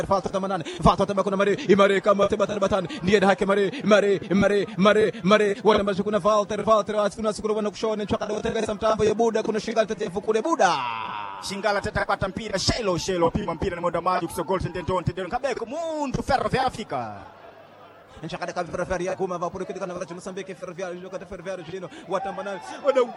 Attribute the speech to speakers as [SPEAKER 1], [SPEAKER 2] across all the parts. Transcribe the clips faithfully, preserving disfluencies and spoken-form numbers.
[SPEAKER 1] falta tamanani falta tabakuna mari imari kama tabatan batan ndiye hake mari mari mari mari mari wana maji kuna falta falta kuna sikuru wana kushona chakada watega samtambo ya buda kuna shingala tetefu kule buda
[SPEAKER 2] Shingala teta kwata mpira shelo shelo pima mpira na mwenda maji kusogol tendentoni tendentoni kabeko mundu Ferroviário Afrika
[SPEAKER 1] Enxacada com a Ferroviária, como vai por aqui de Moçambique, Moçambique, Ferroviário, joga da Ferroviário, Girino, o Atamanã, o não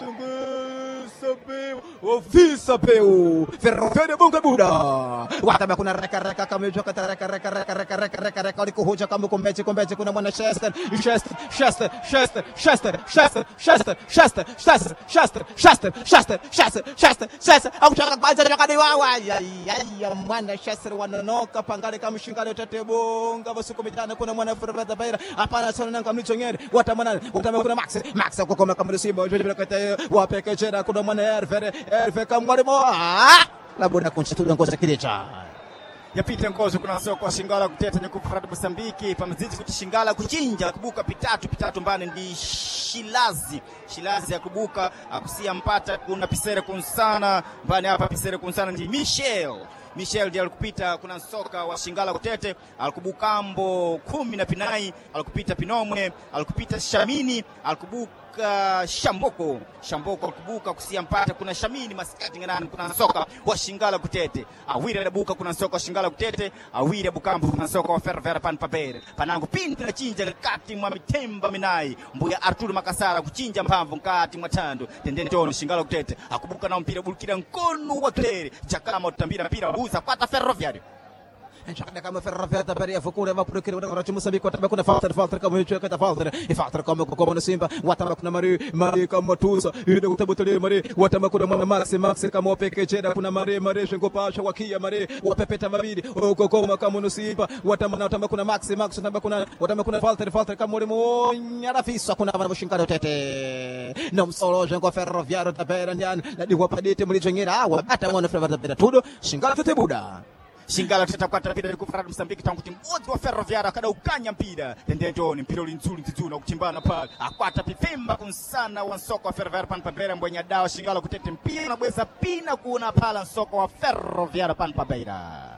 [SPEAKER 1] tem sabeu, o vi sabeu, Ferroviário, bom cabuda, o Atamanã com a reca, reca, caminho, joga da reca, reca, reca, reca, reca, reca, reca, olha que o Roja, como compete, compete com a mão Chester, Chester, Chester, Chester, Chester, Chester, Chester, Chester, Chester, Chester, Chester, Chester, Chester, Chester, Chester, ao joga mais a joga de uau, ai, ai, ai, a mano Chester, o anonoca, pangale, como xingale, tetebonga, você comitando com a mão Ferroviário Beira hapana sana nanga mlichongere watamana utama kuna Max Max kwa kama kama Simba jojibira kete wapeke chera kuna mwana Herve Herve kamwalimo ah labda kuncha tu ngoza kidecha
[SPEAKER 2] yapita ngozo kuna soko Shingala kuteta ni kufrada Mozambique pamzidi kutishingala kuchinja kubuka pitatu pitatu mbane ndi Shilazi Shilazi ya kubuka akusia mpata kuna Pisere kunsana mbane hapa Pisere kunsana ndi Michel Michel ndiye alikupita kuna soka wa Shingala kutete alikubukambo kumi na pinai alikupita Pinomwe alikupita Shamini alikubuka Shamboko Shamboko alikubuka kusia mpata kuna Shamini maskati ngana kuna soka wa Shingala kutete awire buka kuna soka wa Shingala kutete awire bukambo kuna soka wa Ferroviário Panpabere panangu pinta chinja kati mwa mitemba minai mbuya Arturo Makasara kuchinja mpamvu kati mwa tando tendeni tono Shingala kutete akubuka na mpira bulkira nkono wa Claire jakama utambira mpira buza kwata Ferroviário
[SPEAKER 1] Enxacada com a Ferroviário Beira fukura va por aqui de Moçambique watama kuna falta falta como hicho kata falta e falta como como no Simba watama kuna Mari Mari kama Tusa ile kutabutali Mari watama kuna mwana Max Max kama peke chera kuna Mari Mari shingo pasha wakia Mari wapepeta mabidi uko kama kama no Simba watama na watama kuna Max Max watama kuna watama kuna falta falta kama mo nyarafisa kuna bana bushingalo tete não solo jengo Ferroviário Beira ndiani na diwapadite mlichonyera awa hata mwana Ferroviário Beira tudo shingalo tete buda
[SPEAKER 2] Shingala teta kwata mpira ni kufrada Mozambique tangu timbozi wa Ferroviário akada ukanya mpira tendentoni mpira ulinzuri nzizuna kuchimbana pale akwata pifemba kunsana wa soko wa Ferroviário Panpabere mbwenya dawa Shingala kutete mpira na bweza pina kuona pala soko wa Ferroviário Panpabere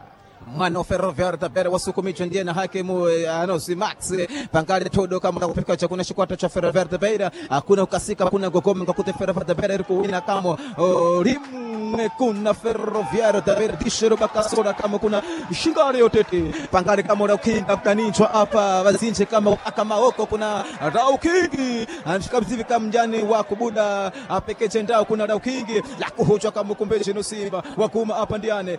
[SPEAKER 1] Mano Ferroviário da Beira wasukumicho ndiye na hakimu ano si Max pangale todo kama kupika cha kuna shikwata cha Ferroviário da Beira hakuna ukasika hakuna gogoma ngakute Ferroviário da Beira ilikuwina kama limu kuna Ferroviário da Beira dishiro bakasora kama kuna Shingala yotete pangale kama ukinda kanichwa hapa wazinje kama kama huko kuna Raukingi anshikabzivi kama mjani wa kubuda apekeche ndao kuna Raukingi la kuhochwa kama kumbeje no Simba wakuma hapa ndiane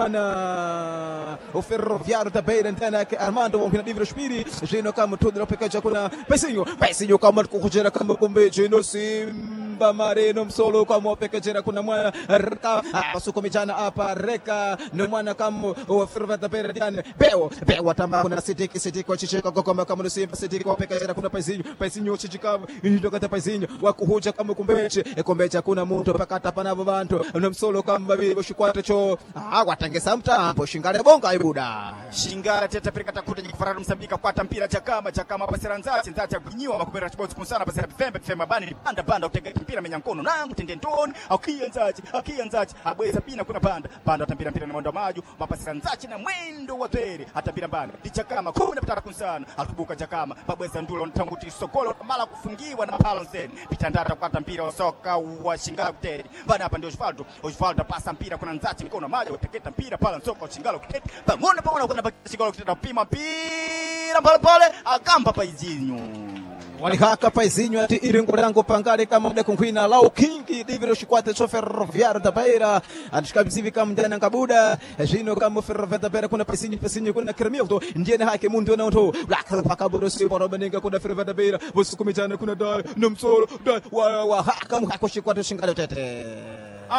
[SPEAKER 1] mwana o Ferroviário da Beira ndana ke Armando wongina diviro spiri jino kama tudro pekecha kuna Pesinho Pesinho kama kukujera kama kumbeje no Simba Marino msolo kama pekechera kuna mwana reka wasukomijana hapa reka no mwana kama o Ferroviário da Beira ndana beo beo tamba kuna sitiki sitiki chicheka kama kama no Simba sitiki pekechera kuna Pesinho Pesinho chichika ndoka ta Pesinho wakuhuja kama kumbeche ekombecha kuna muntu pakata panavo bantu no msolo kama babiri boshikwata cho ah watangesa mtambo Shingala bonga ibuda
[SPEAKER 2] Shingala teta perika takuta jikufararu Mozambique kwata mpira chakama chakama pasira nzachi nzachi kunyiwa makubera chibozi kunsana pasira bifembe bifembe bani panda panda utega mpira menyankono nangu tendentoni akia nzachi akia nzachi abweza pina kuna panda panda utampira mpira na mwendo maju mapasira nzachi na mwendo wa twere atapira bani dichakama kumi na pitara kunsana atubuka chakama babweza ndulo ntanguti sokolo mala kufungiwa na palo zen pitandata kwata mpira wa soka wa Shingala kuteri bana hapa ndio Osvaldo Osvaldo pasa mpira kuna nzachi mikono maji uteketa mpira pala soka Shingala kuteri pamoja pamoja kuna Shingala kuteri pima mpira pale pale akamba paizinyo
[SPEAKER 1] walihaka Paizinho ati iringo lango pangale kama mde kunkwina lau kingi diviro shikwate cho Ferroviário da Beira anishikabzivi kama mdana ngabuda jino kama Ferroviário da Beira kuna Paizinho Paizinho kuna Kermildo ndiye na hake mundu na uto lakala pakaburo si borobeninga kuna Ferroviário da Beira busukumijana kuna dai numsoro dai wa wa haka mhako shikwate Shingala tete